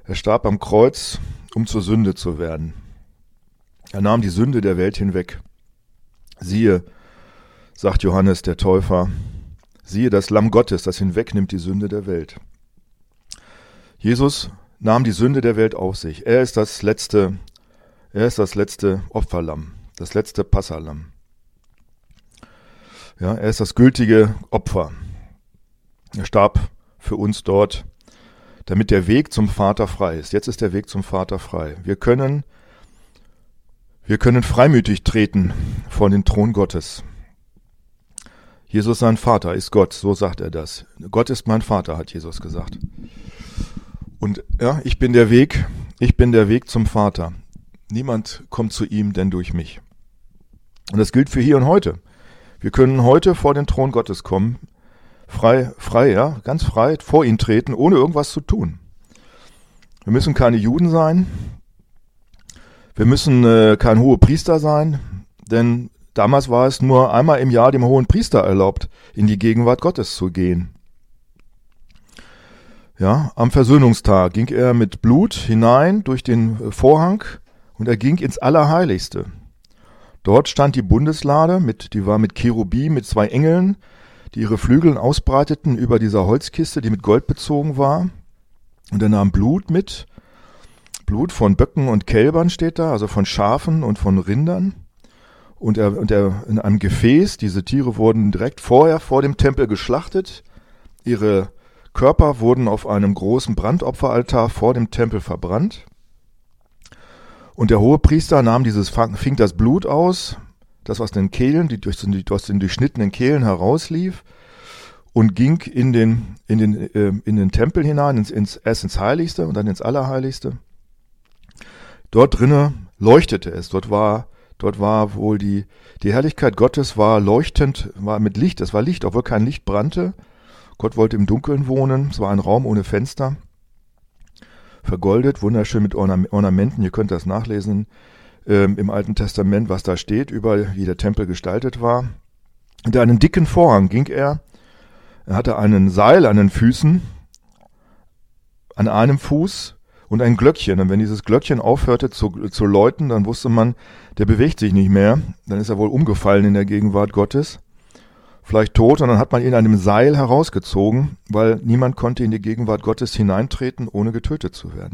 Er starb am Kreuz, um zur Sünde zu werden. Er nahm die Sünde der Welt hinweg. Siehe, sagt Johannes der Täufer, siehe das Lamm Gottes, das hinwegnimmt die Sünde der Welt. Jesus nahm die Sünde der Welt auf sich. Er ist das letzte Opferlamm, das letzte Passalamm. Ja, er ist das gültige Opfer. Er starb für uns dort, damit der Weg zum Vater frei ist. Jetzt ist der Weg zum Vater frei. Wir können freimütig treten vor den Thron Gottes. Jesus, sein Vater, ist Gott, so sagt er das. Gott ist mein Vater, hat Jesus gesagt. Und ja, ich bin der Weg zum Vater. Niemand kommt zu ihm, denn durch mich. Und das gilt für hier und heute. Wir können heute vor den Thron Gottes kommen, frei, ja, ganz frei vor ihn treten, ohne irgendwas zu tun. Wir müssen keine Juden sein. Wir müssen kein Hohepriester sein, denn damals war es nur einmal im Jahr dem Hohenpriester erlaubt, in die Gegenwart Gottes zu gehen. Ja, am Versöhnungstag ging er mit Blut hinein durch den Vorhang und er ging ins Allerheiligste. Dort stand die Bundeslade, die war mit Cherubim, mit 2 Engeln, die ihre Flügel ausbreiteten über dieser Holzkiste, die mit Gold bezogen war. Und er nahm Blut mit. Blut von Böcken und Kälbern steht da, also von Schafen und von Rindern. Und er in einem Gefäß, diese Tiere wurden direkt vorher vor dem Tempel geschlachtet. Ihre Körper wurden auf einem großen Brandopferaltar vor dem Tempel verbrannt. Und der Hohepriester fing das Blut aus, das aus den Kehlen, aus den durchschnittenen Kehlen herauslief, und ging in den Tempel hinein, erst ins Heiligste und dann ins Allerheiligste. Dort drinnen leuchtete es, dort war wohl die Herrlichkeit Gottes war leuchtend, war mit Licht, es war Licht, obwohl kein Licht brannte. Gott wollte im Dunkeln wohnen, es war ein Raum ohne Fenster, vergoldet, wunderschön mit Ornamenten, ihr könnt das nachlesen im Alten Testament, was da steht, überall wie der Tempel gestaltet war. Hinter einem dicken Vorhang ging er hatte einen Seil an den Füßen, an einem Fuß und ein Glöckchen. Und wenn dieses Glöckchen aufhörte zu läuten, dann wusste man, der bewegt sich nicht mehr. Dann ist er wohl umgefallen in der Gegenwart Gottes. Vielleicht tot. Und dann hat man ihn an einem Seil herausgezogen, weil niemand konnte in die Gegenwart Gottes hineintreten, ohne getötet zu werden.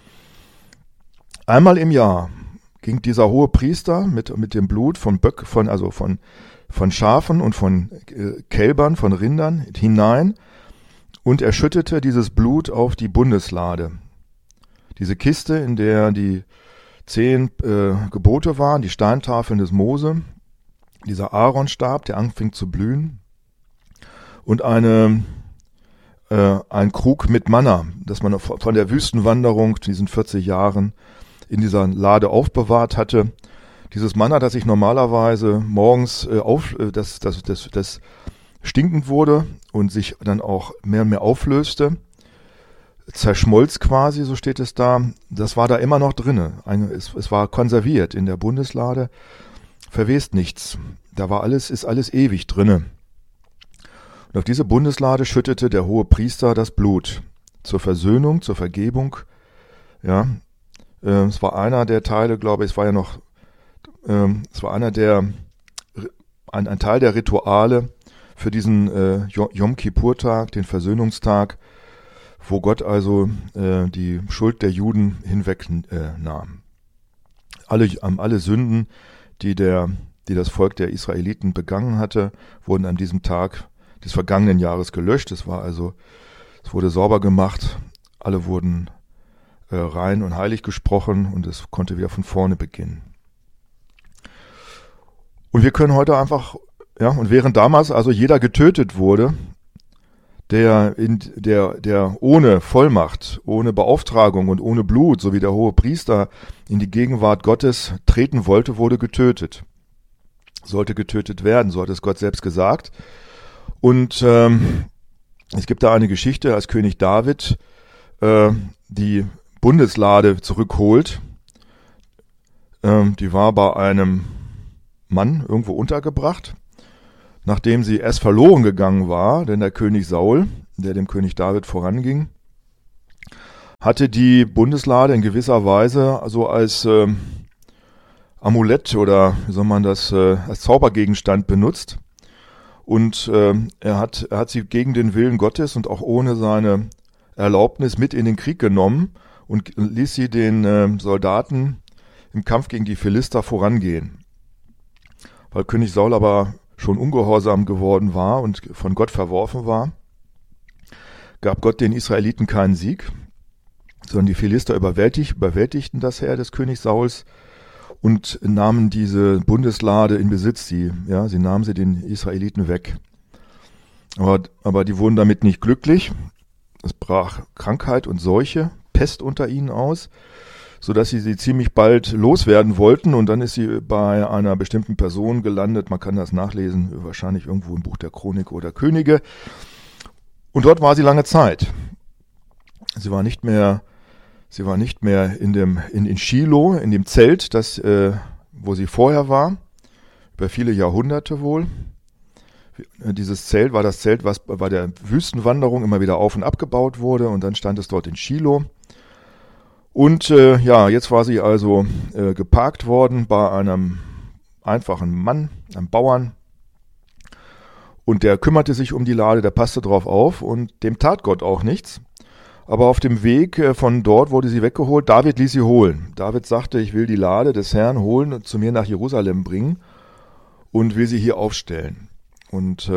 Einmal im Jahr ging dieser hohe Priester mit dem Blut von Schafen und von Kälbern, von Rindern hinein und er schüttete dieses Blut auf die Bundeslade. Diese Kiste, in der die 10 Gebote waren, die Steintafeln des Mose, dieser Aaronstab, der anfing zu blühen, und ein Krug mit Manna, das man von der Wüstenwanderung, diesen 40 Jahren, in dieser Lade aufbewahrt hatte. Dieses Manna, das sich normalerweise morgens das stinkend wurde und sich dann auch mehr und mehr auflöste, zerschmolz quasi, so steht es da, das war da immer noch drinne. Es war konserviert in der Bundeslade, verwest nichts. Ist alles ewig drinne. Und auf diese Bundeslade schüttete der hohe Priester das Blut zur Versöhnung, zur Vergebung. Ja, es war einer der Teile, glaube ich, es war ein Teil der Rituale für diesen Yom Kippur-Tag, den Versöhnungstag, wo Gott also die Schuld der Juden hinwegnahm. Alle Sünden, die das Volk der Israeliten begangen hatte, wurden an diesem Tag des vergangenen Jahres gelöscht. Es wurde sauber gemacht, alle wurden rein und heilig gesprochen und es konnte wieder von vorne beginnen. Und wir können heute einfach, ja, und während damals also jeder getötet wurde, der ohne Vollmacht, ohne Beauftragung und ohne Blut, so wie der hohe Priester in die Gegenwart Gottes treten wollte, wurde getötet. Sollte getötet werden, so hat es Gott selbst gesagt. Und es gibt da eine Geschichte, als König David die Bundeslade zurückholt. Die war bei einem Mann irgendwo untergebracht, nachdem sie erst verloren gegangen war, denn der König Saul, der dem König David voranging, hatte die Bundeslade in gewisser Weise so als Amulett oder wie soll man das, als Zaubergegenstand benutzt. Und er hat sie gegen den Willen Gottes und auch ohne seine Erlaubnis mit in den Krieg genommen und ließ sie den Soldaten im Kampf gegen die Philister vorangehen. Weil König Saul aber schon ungehorsam geworden war und von Gott verworfen war, gab Gott den Israeliten keinen Sieg, sondern die Philister überwältigten das Heer des Königs Sauls und nahmen diese Bundeslade in Besitz. Sie nahmen sie den Israeliten weg. Aber die wurden damit nicht glücklich. Es brach Krankheit und Seuche, Pest unter ihnen aus, sodass sie ziemlich bald loswerden wollten. Und dann ist sie bei einer bestimmten Person gelandet. Man kann das nachlesen, wahrscheinlich irgendwo im Buch der Chronik oder Könige. Und dort war sie lange Zeit. Sie war nicht mehr in Shiloh, in dem Zelt, wo sie vorher war, über viele Jahrhunderte wohl. Dieses Zelt war das Zelt, was bei der Wüstenwanderung immer wieder auf und abgebaut wurde, und dann stand es dort in Shiloh. Und jetzt war sie also geparkt worden bei einem einfachen Mann, einem Bauern. Und der kümmerte sich um die Lade, der passte drauf auf, und dem tat Gott auch nichts. Aber auf dem Weg von dort wurde sie weggeholt. David ließ sie holen. David sagte, ich will die Lade des Herrn holen und zu mir nach Jerusalem bringen und will sie hier aufstellen. Und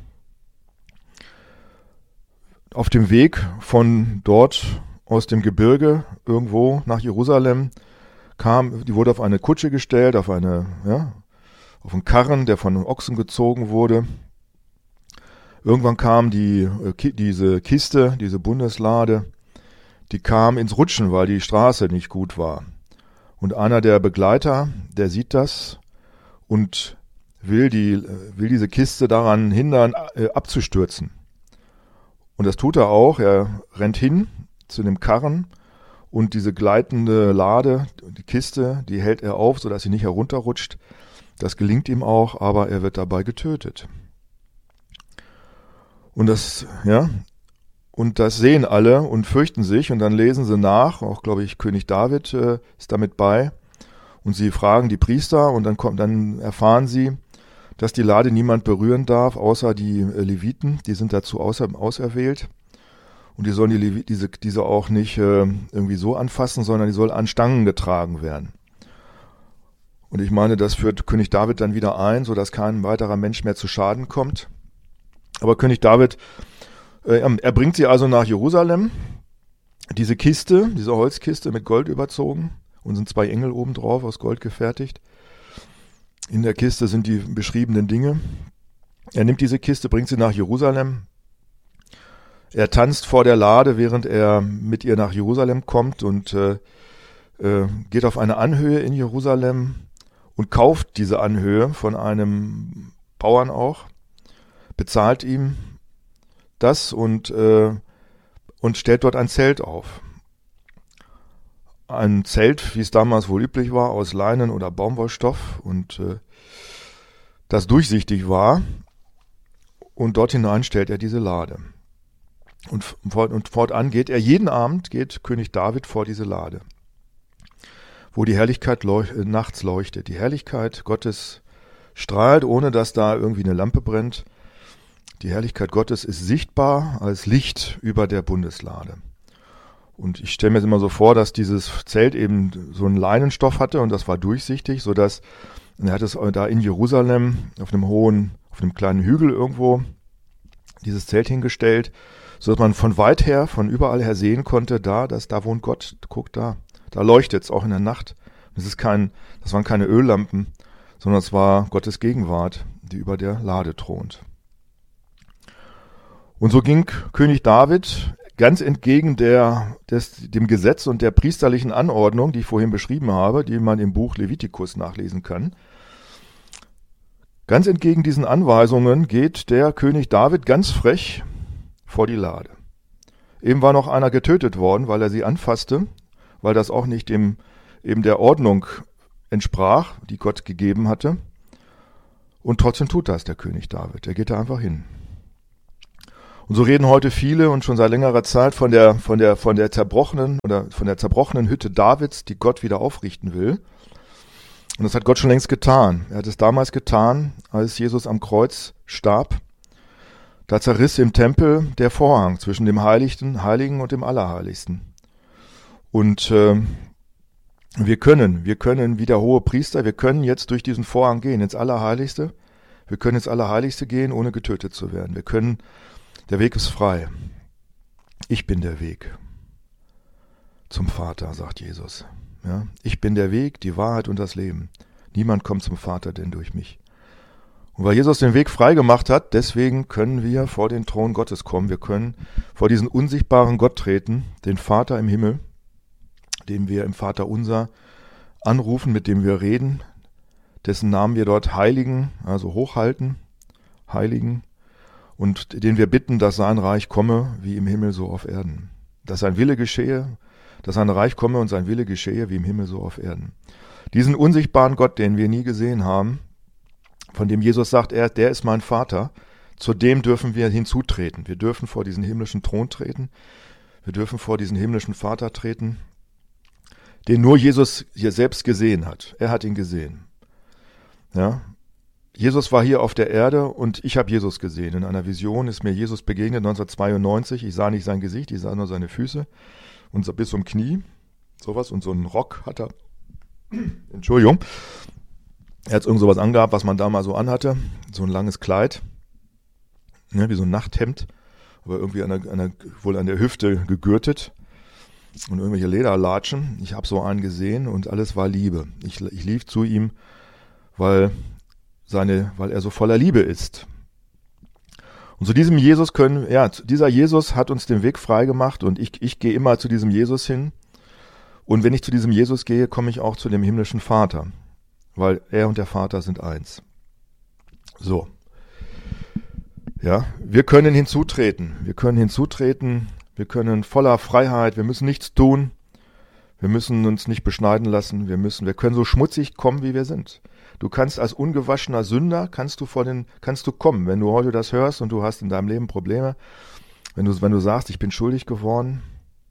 auf dem Weg von dort aus dem Gebirge irgendwo nach Jerusalem die wurde auf eine Kutsche gestellt, auf einen Karren, der von Ochsen gezogen wurde. Irgendwann kam diese Kiste, diese Bundeslade, die kam ins Rutschen, weil die Straße nicht gut war. Und einer der Begleiter, der sieht das und will diese Kiste daran hindern, abzustürzen. Und das tut er auch. Er rennt hin zu dem Karren und diese gleitende Lade, die Kiste, die hält er auf, sodass sie nicht herunterrutscht. Das gelingt ihm auch, aber er wird dabei getötet. Und das sehen alle und fürchten sich, und dann lesen sie nach, auch glaube ich König David ist damit bei, und sie fragen die Priester, und dann erfahren sie, dass die Lade niemand berühren darf, außer die Leviten, die sind dazu auserwählt, und die sollen diese auch nicht irgendwie so anfassen, sondern die soll an Stangen getragen werden. Und ich meine, das führt König David dann wieder ein, sodass kein weiterer Mensch mehr zu Schaden kommt. Aber König David, er bringt sie also nach Jerusalem, diese Holzkiste mit Gold überzogen, und sind 2 Engel obendrauf aus Gold gefertigt. In der Kiste sind die beschriebenen Dinge. Er nimmt diese Kiste, bringt sie nach Jerusalem. Er tanzt vor der Lade, während er mit ihr nach Jerusalem kommt, und geht auf eine Anhöhe in Jerusalem und kauft diese Anhöhe von einem Bauern auch. Bezahlt ihm das und stellt dort ein Zelt auf. Ein Zelt, wie es damals wohl üblich war, aus Leinen oder Baumwollstoff, und das durchsichtig war. Und dort hinein stellt er diese Lade. Und fortan jeden Abend geht König David vor diese Lade, wo die Herrlichkeit nachts leuchtet. Die Herrlichkeit Gottes strahlt, ohne dass da irgendwie eine Lampe brennt. Die Herrlichkeit Gottes ist sichtbar als Licht über der Bundeslade. Und ich stelle mir jetzt immer so vor, dass dieses Zelt eben so einen Leinenstoff hatte, und das war durchsichtig, sodass er hat es da in Jerusalem auf einem kleinen Hügel irgendwo dieses Zelt hingestellt, sodass man von weit her, von überall her sehen konnte, da wohnt Gott, guckt da leuchtet es auch in der Nacht. Das waren keine Öllampen, sondern es war Gottes Gegenwart, die über der Lade thront. Und so ging König David ganz entgegen dem Gesetz und der priesterlichen Anordnung, die ich vorhin beschrieben habe, die man im Buch Levitikus nachlesen kann. Ganz entgegen diesen Anweisungen geht der König David ganz frech vor die Lade. Eben war noch einer getötet worden, weil er sie anfasste, weil das auch nicht eben der Ordnung entsprach, die Gott gegeben hatte. Und trotzdem tut das der König David. Er geht da einfach hin. Und so reden heute viele und schon seit längerer Zeit von der zerbrochenen Hütte Davids, die Gott wieder aufrichten will. Und das hat Gott schon längst getan. Er hat es damals getan, als Jesus am Kreuz starb. Da zerriss im Tempel der Vorhang zwischen dem Heiligen und dem Allerheiligsten. Und wir können wie der hohe Priester, wir können jetzt durch diesen Vorhang gehen ins Allerheiligste. Wir können ins Allerheiligste gehen, ohne getötet zu werden. Der Weg ist frei. Ich bin der Weg zum Vater, sagt Jesus. Ja, ich bin der Weg, die Wahrheit und das Leben. Niemand kommt zum Vater denn durch mich. Und weil Jesus den Weg frei gemacht hat, deswegen können wir vor den Thron Gottes kommen. Wir können vor diesen unsichtbaren Gott treten, den Vater im Himmel, den wir im Vaterunser anrufen, mit dem wir reden, dessen Namen wir dort heiligen, also hochhalten, heiligen, und den wir bitten, dass sein Reich komme, wie im Himmel so auf Erden. Dass sein Wille geschehe, dass sein Reich komme und sein Wille geschehe, wie im Himmel so auf Erden. Diesen unsichtbaren Gott, den wir nie gesehen haben, von dem Jesus sagt, der ist mein Vater, zu dem dürfen wir hinzutreten. Wir dürfen vor diesen himmlischen Thron treten, wir dürfen vor diesen himmlischen Vater treten, den nur Jesus hier selbst gesehen hat. Er hat ihn gesehen. Ja? Jesus war hier auf der Erde und ich habe Jesus gesehen. In einer Vision ist mir Jesus begegnet 1992. Ich sah nicht sein Gesicht, ich sah nur seine Füße und so bis zum Knie. Sowas und so einen Rock hat er. Entschuldigung. Er hat irgend sowas angehabt, was man da mal so anhatte. So ein langes Kleid. Ja, wie so ein Nachthemd. Aber irgendwie wohl an der Hüfte gegürtet. Und irgendwelche Lederlatschen. Ich habe so einen gesehen und alles war Liebe. Ich lief zu ihm, weil er so voller Liebe ist. Und zu diesem Jesus dieser Jesus hat uns den Weg frei gemacht und ich gehe immer zu diesem Jesus hin. Und wenn ich zu diesem Jesus gehe, komme ich auch zu dem himmlischen Vater, weil er und der Vater sind eins. So. Ja, wir können hinzutreten. Wir können voller Freiheit, wir müssen nichts tun. Wir müssen uns nicht beschneiden lassen. Wir können so schmutzig kommen, wie wir sind. Du kannst als ungewaschener Sünder, kannst du kommen. Wenn du heute das hörst und du hast in deinem Leben Probleme, wenn du sagst, ich bin schuldig geworden,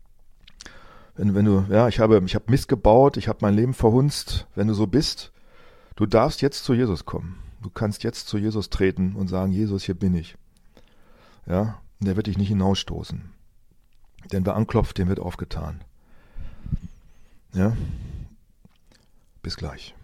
ich habe Mist gebaut, ich habe mein Leben verhunzt, wenn du so bist, du darfst jetzt zu Jesus kommen. Du kannst jetzt zu Jesus treten und sagen, Jesus, hier bin ich. Ja, und der wird dich nicht hinausstoßen. Denn wer anklopft, dem wird aufgetan. Ja, bis gleich.